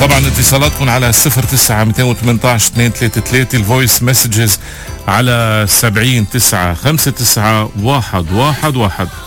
طبعا اتصالاتكم على 09 218 233، الفويس مسجز على 70 9 5 9 1 1 1.